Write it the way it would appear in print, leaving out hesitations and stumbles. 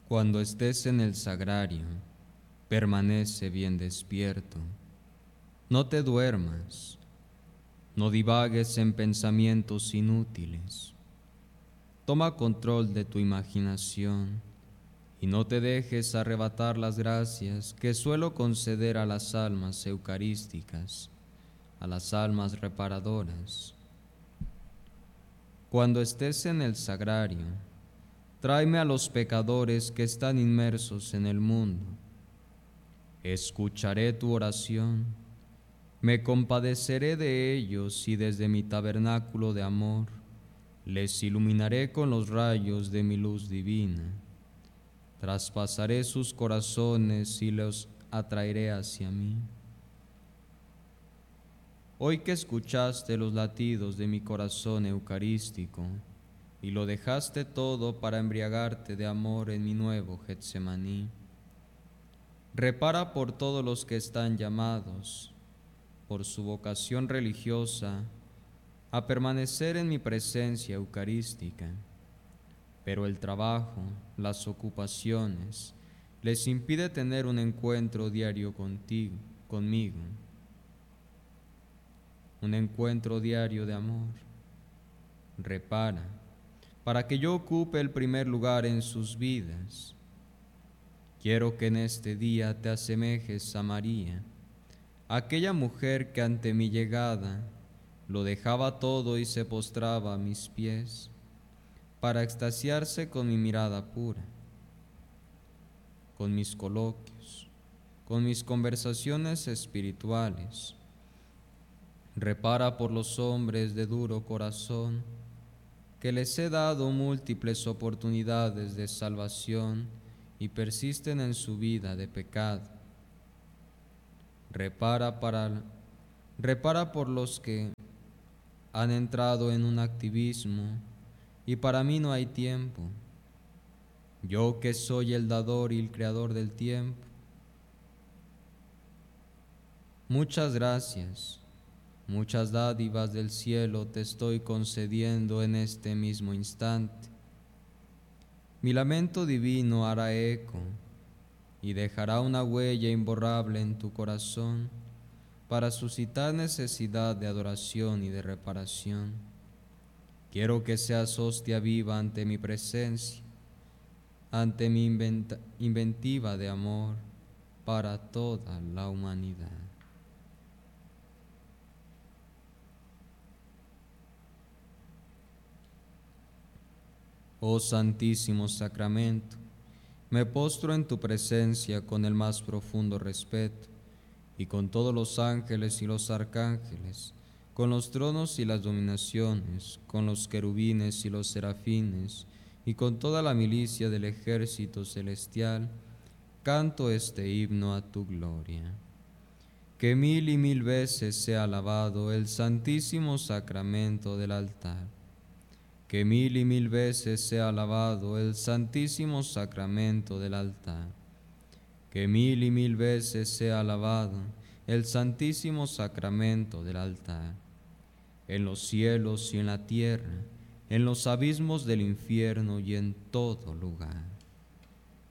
Cuando estés en el sagrario, permanece bien despierto. No te duermas, no divagues en pensamientos inútiles. Toma control de tu imaginación y no te dejes arrebatar las gracias que suelo conceder a las almas eucarísticas, a las almas reparadoras. Cuando estés en el sagrario, tráeme a los pecadores que están inmersos en el mundo. Escucharé tu oración, me compadeceré de ellos y desde mi tabernáculo de amor les iluminaré con los rayos de mi luz divina. Traspasaré sus corazones y los atraeré hacia mí. Hoy que escuchaste los latidos de mi corazón eucarístico y lo dejaste todo para embriagarte de amor en mi nuevo Getsemaní, repara por todos los que están llamados, por su vocación religiosa, a permanecer en mi presencia eucarística, pero el trabajo, las ocupaciones, les impide tener un encuentro diario conmigo, un encuentro diario de amor. Repara, para que yo ocupe el primer lugar en sus vidas. Quiero que en este día te asemejes a María, aquella mujer que ante mi llegada lo dejaba todo y se postraba a mis pies, para extasiarse con mi mirada pura, con mis coloquios, con mis conversaciones espirituales. Repara por los hombres de duro corazón, que les he dado múltiples oportunidades de salvación y persisten en su vida de pecado. Repara por los que han entrado en un activismo y para mí no hay tiempo. Yo que soy el dador y el creador del tiempo. Muchas gracias, muchas dádivas del cielo te estoy concediendo en este mismo instante. Mi lamento divino hará eco y dejará una huella imborrable en tu corazón para suscitar necesidad de adoración y de reparación. Quiero que seas hostia viva ante mi presencia, ante mi inventiva de amor para toda la humanidad. Oh Santísimo Sacramento, me postro en tu presencia con el más profundo respeto y con todos los ángeles y los arcángeles, con los tronos y las dominaciones, con los querubines y los serafines, y con toda la milicia del ejército celestial, canto este himno a tu gloria. Que mil y mil veces sea alabado el santísimo sacramento del altar. Que mil y mil veces sea alabado el santísimo sacramento del altar. Que mil y mil veces sea alabado el santísimo sacramento del altar. En los cielos y en la tierra, en los abismos del infierno y en todo lugar.